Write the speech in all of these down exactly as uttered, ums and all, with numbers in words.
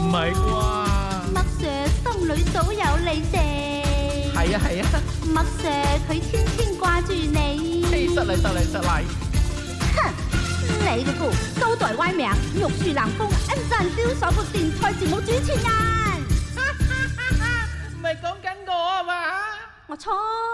唔係啩？ 麥 Sir 心裏早有你謝。 係啊係啊， 麥 Sir 佢天天掛住你。 嘿，失禮失禮失禮。 哼，你嗰個高台歪名，玉樹臨風，一陣銷售部電台節目主持人。 唔係講緊我啊嘛？ 我猜。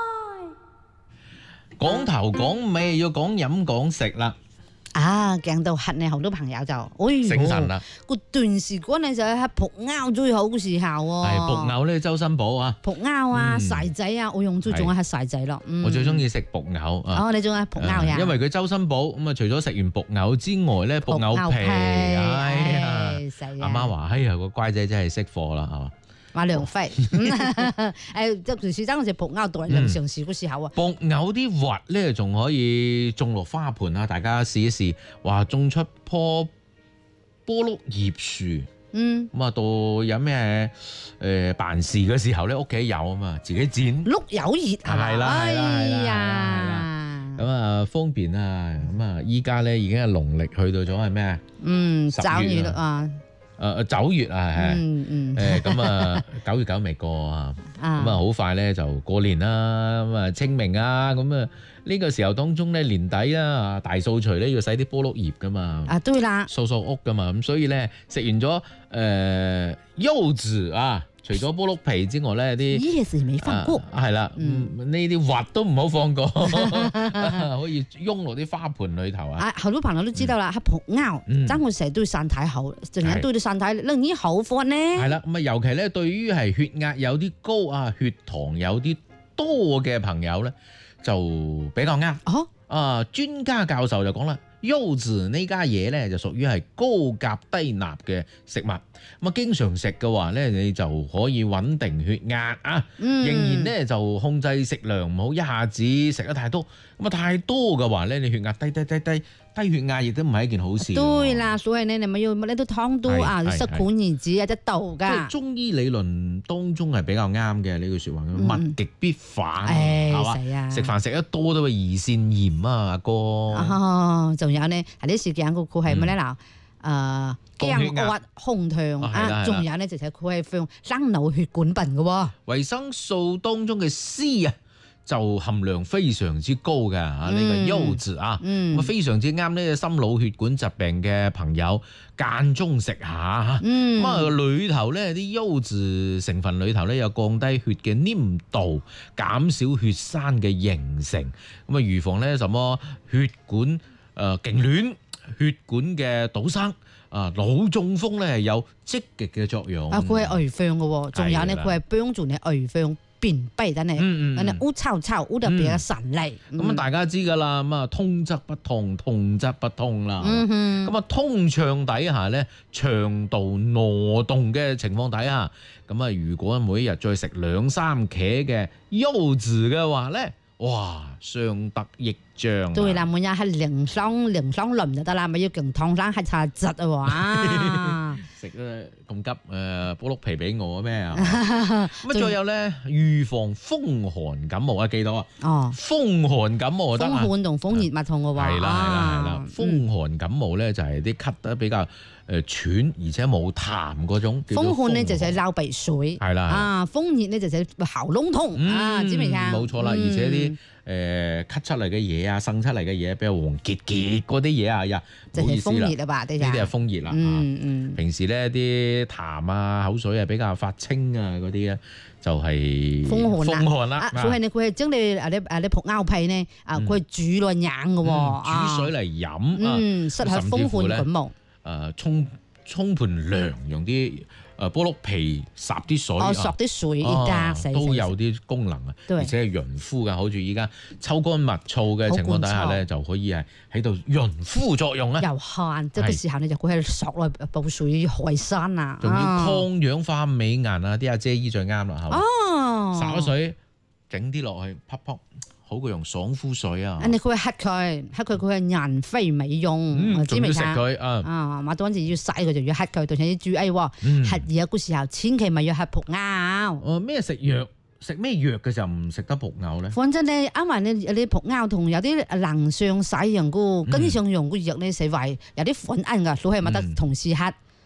講頭講尾要講飲講食啦。 啊，鏡到黑呢，好多朋友就，哎醒神啦！ 嗰段時間呢就係蒲鈎最好嘅時候喎。 係蒲藕咧，周身補啊！ 蒲鈎啊， 嗯曬仔啊，我用最中意係曬仔咯。 我最中意食蒲藕啊！ 哦，你中意蒲鈎呀？ 因為佢周身補，咁啊除咗食完蒲藕之外咧，蒲藕皮，哎呀，阿媽話：哎呀，個乖仔真係識貨啦，係嘛？ 馬良輝，誒，即係時爭嗰隻蒲藕代人嘗試嗰時候啊， 蒲藕啲核咧仲可以種落花盆啊！大家試一試，話種出棵菠蘿葉樹， 嗯， 咁啊到有咩誒辦事嘅時候咧，屋企有啊嘛，自己剪， 碌柚葉係嘛？ 係啦係啦係啦哎係呀， 咁啊方便啊！咁啊依家咧已經係農曆去到咗係咩？ 嗯， 十找月啊魚啊， 誒九月啊係。 嗯嗯， 誒咁啊，九月九未過啊，咁啊好快咧就過年啦，咁啊清明啊，咁啊呢個時候當中咧年底啦，大掃除咧要洗啲菠蘿葉噶嘛， 啊對啦， 掃掃屋噶嘛，咁所以咧食完咗誒柚子啊，除咗菠蘿皮之外咧啲呢件事未放過， 係啦，呢啲核都唔好放過，可以擁落啲花盆裏頭啊。 啊，好多朋友都知道啦，係蒲藕， 嗯爭我成日對身體好，成日對對身體令你好貨呢。 係啦，咁啊尤其咧對於係血壓有啲高啊，血糖有啲多嘅朋友咧，就比較啱。 哦， 啊，專家教授就講啦，柚子呢家嘢咧就屬於係高鉀低鈉嘅食物，咁啊經常食嘅話咧，你就可以穩定血壓啊， 嗯仍然咧就控制食量，唔好一下子食得太多，咁啊太多嘅話咧，你血壓低低低低，低血壓亦都唔係一件好事。 對啦，所以呢，你咪要乜啲湯都啊， 係係適可而止啊，一度即係噶。 中醫理論當中係比較啱嘅呢句説話， 嗯物極必反， 誒係嘛？ 死啊食飯食得多都會胰腺炎啊，阿哥。 哦，仲有呢，係啲時間佢佢係乜咧嗱？誒降血壓降壓控糖啊係啦係啦啊，仲有呢，就係佢係放生腦血管病嘅喎。 維生素當中嘅 C 啊，就含量非常之高嘅嚇，呢個柚子啊，咁啊非常之啱呢個心腦血管疾病嘅朋友間中食下嚇。咁啊裏頭咧啲柚子成分裏頭咧有降低血嘅黏度，減少血栓嘅形成，咁啊預防咧什麼血管誒痙攣、血管嘅堵塞。啊，腦中風咧係有積極嘅作用。 啊，佢係外放嘅喎，仲有呢， 係啦佢係幫助你外放便秘等你， 嗯嗯嗯你烏臭臭烏特別嘅神力。 咁啊，大家知㗎啦，咁啊，通則不通，痛則不通啦。 嗯哼， 咁啊，通暢底下咧，腸道挪動嘅情況底下，咁啊，如果每一日再食兩三茄嘅柚子嘅話咧，哇，相得益彰。 對啦，每日係零雙零雙輪就得啦，咪要勁燙生係茶質啊！哇， 食得咁急誒，菠蘿皮俾我咩啊？咁啊，再有咧，預防風寒感冒啊，記到啊， 哦， 風寒感冒就得風啊。 寒同風熱咪痛嘅喎。 係啦係啦係啦啊， 風寒感冒咧就係啲咳得比較誒喘，而且冇痰嗰種。叫做風寒咧就係流鼻水， 係啦啊，風熱咧就係喉嚨痛啊，知未啊？ 冇錯啦，而且啲誒咳出嚟嘅嘢啊，滲出嚟嘅嘢比較黃結結嗰啲嘢啊，呀， 就係唔好意思啦， 風熱啊吧？呢呢啲係風熱啦。 嗯嗯， 平時咧啲痰啊、口水啊比較發清啊嗰啲咧，就係風寒啦風寒啦。 啊，所以呢佢係將你啊啲啊啲蒲藕皮呢啊，佢係煮嚟飲嘅喎， 煮水嚟飲啊， 嗯，適合風寒感冒。 誒沖沖盆涼，用啲誒菠蘿皮霎啲水， 哦，索啲水啊得， 都有啲功能啊， 對而且係潤膚㗎。好似依家秋乾物燥嘅情況底下咧，就可以係喺度潤膚作用咧。 又汗，即係嘅時候你就佢係索落補水海山啊， 仲要抗氧化美顏啊！啲阿姐姨最啱啦，係嘛？ 哦， 灑咗水，整啲落去，啪啪，好過用爽膚水啊！ 人哋佢係黑佢，黑佢佢係顏飛美容， 嗯， 知未仲要食佢啊！ 啊，馬當時要洗佢就要黑佢，同時要注意喎， 嗯黑嘢嗰時候千祈咪要黑蒲藕。 哦，咩食藥？食咩藥嘅時候唔食得蒲藕咧？ 反正咧，啱話你你蒲藕同有啲能上洗用嘅，跟上用嘅藥咧，食為有啲款啱噶，所以咪得同時黑。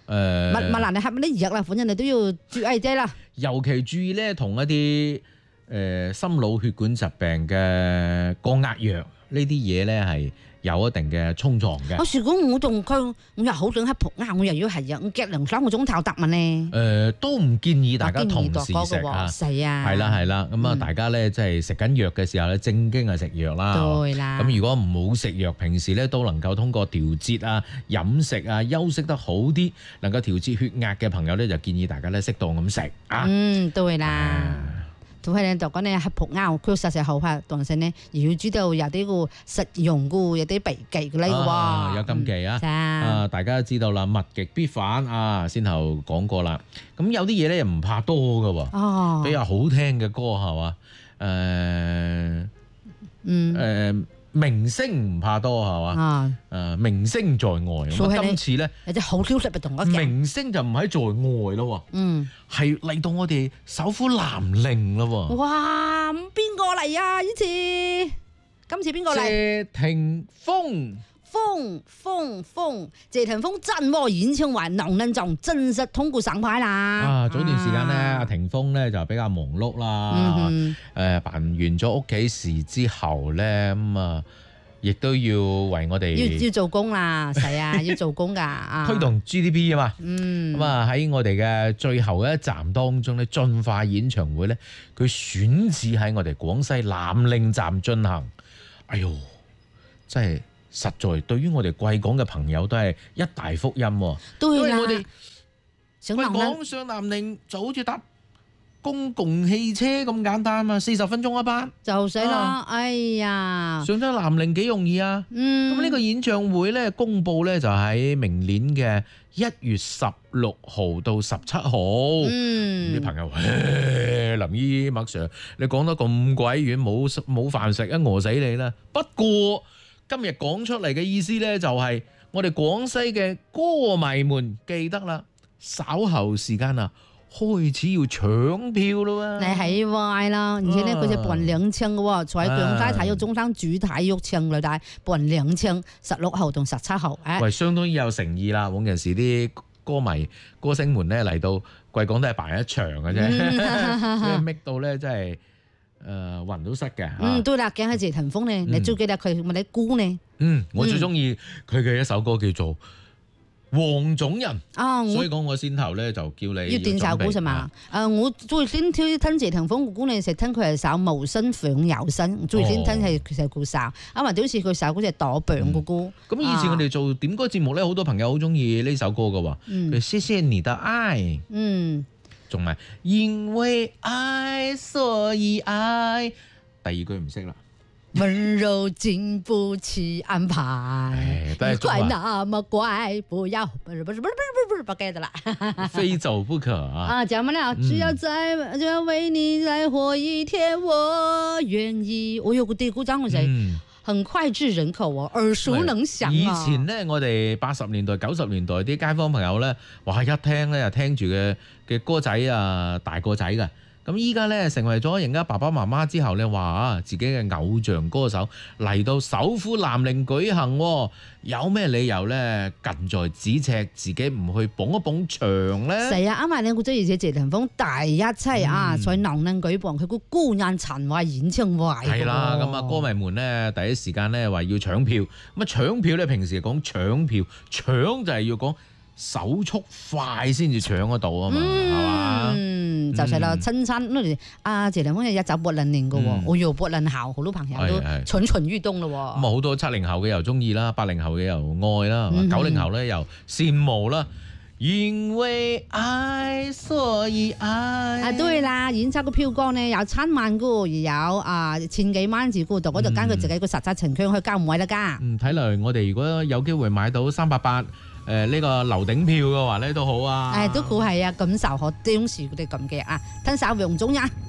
誒， 咪咪嗱，你係咪啲藥啦？反正你都要注意啲啦。 尤其注意咧，同一啲誒心腦血管疾病嘅降壓藥呢啲嘢咧係有一定嘅衝撞嘅。 我如果我同佢，我又好想喺撲啱，我又要係藥，我夾兩三個鐘頭得嘛呢？ 誒，都唔建議大家同時食啊。 係啊， 係啦係啦，咁啊，大家咧即係食緊藥嘅時候咧，正經係食藥啦。 對啦。 咁如果唔好食藥，平時咧都能夠通過調節啊、飲食啊、休息得好啲，能夠調節血壓嘅朋友咧，就建議大家咧適當咁食啊。 嗯，對啦。都係咧，就講咧係撲啱，佢實實好嚇，當時咧要知道有啲個實用嘅，有啲避忌嘅咧喎。 有禁忌啊！ 嗯、 啊，大家都知道啦，物極必反啊，先後講過啦。咁有啲嘢咧又唔怕多嘅喎， 哦、 比較好聽嘅歌係嘛？誒、呃，嗯，誒、呃。明星唔怕多係嘛？誒、啊，明星在外咁今次咧有隻好消息咪同我講， 明星就唔喺在外咯。嗯，係嚟到我哋首府南寧咯。哇！ 咁邊個嚟啊？呢次今次邊個嚟？ 謝霆鋒。 風風風，謝霆鋒真喎演唱會能能就正式通過上牌啦！ 啊，早段時間咧，阿霆鋒咧就比較忙碌啦。誒、嗯呃，辦完咗屋企事之後咧，咁啊，亦都要為我哋要要做工啦，係啊，要做工噶， 推動 G D P 啊嘛。 嗯， 咁啊喺我哋嘅最後一站當中咧，進化演唱會咧，佢選址喺我哋廣西南寧站進行。哎呦，真係〜實在對於我哋貴港嘅朋友都係一大福音喎，因為我哋貴港上南寧就好似搭公共汽車咁簡單嘛，四十分鐘一班就死啦！哎呀， 上咗南寧幾容易啊！嗯，咁呢個演唱會咧公佈咧就喺明年嘅一月十六號到十七號。嗯，啲朋友，林姨麥 Sir，你講得咁鬼遠，冇冇飯食啊，餓死你啦！不過今日講出嚟嘅意思呢，就係我哋廣西嘅歌迷們記得啦，稍後時間啊，開始要搶票咯喎。 你係壞啦，而且呢，佢就辦兩場嘅喎，在廣西體育中心主體育場裏帶辦兩場，十六號同十七號。誒， 喂，相當於有誠意啦。往陣時啲歌迷歌星們呢嚟到貴港都係辦一場嘅啫，所以搣到呢真係。誒暈都塞嘅， 嗯，對啦，梗係謝霆鋒咧，你最記得佢咪你估呢？ 嗯，我最中意佢嘅一首歌叫做《黃種人》啊，所以講我先頭咧就叫你要點首歌係嘛？誒，我最先聽聽謝霆鋒嘅歌咧，成聽佢係首《無聲響有聲》，最先聽係其實佢首，啊或者好似佢首嗰隻躲病嘅歌。 咁以前我哋做點歌節目咧，好多朋友好中意呢首歌嘅喎，佢謝謝你的愛。嗯。仲係因為愛所以愛，第二句唔識啦。 溫柔經不起安排，你怪那麼怪，不要不是不是不是不是不是不記得啦。 非走不可啊！ 啊，講乜咧？只要再只要為你再活一天，我願意。我有個地鼓掌嗰陣。很膾炙人口喎，耳熟能詳啊！ 以前咧，我哋八十年代、九十年代啲街坊朋友咧，哇一聽咧就聽住嘅嘅歌仔啊，大個仔㗎。咁依家咧成為咗人家爸爸媽媽之後咧，話啊自己嘅偶像歌手嚟到首府南寧舉行，有咩理由咧近在咫尺，自己唔去捧一捧場咧？ 係啊，啱埋你估咗，而且謝霆鋒第一次啊，在南寧舉辦佢個孤雁陳華演唱會。 係啦，咁啊歌迷們咧第一時間咧話要搶票，咁啊搶票咧平時講搶票，搶就係要講手速快先至搶得到啊嘛，係嘛？ 嗯，就係啦，親親阿謝霆鋒一走八零年嘅喎，我要八零後好多朋友都蠢蠢欲動咯喎。咁啊好多七零後嘅又中意啦，八零後嘅又愛啦，九零後咧又羨慕啦。因為愛所以愛。啊，對啦，演出個票價呢有七萬個，而有啊千幾蚊字個度，嗰度根據自己個實際情況去交唔位得㗎。嗯，睇嚟我哋如果有機會買到三百八。誒呢個樓頂票嘅話咧都好啊，誒都估係啊，感受下當時佢哋咁嘅啊，聽首黃種人。